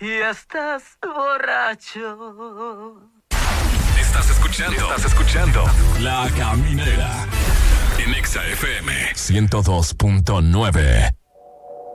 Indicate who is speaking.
Speaker 1: y estás borracho.
Speaker 2: Estás escuchando La Caminera en Exa FM 102.9.